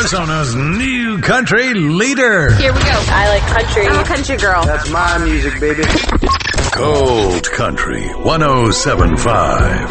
Arizona's new country leader. Here we go. I like country. I'm a country girl. That's my music, baby. Gold Country 107.5.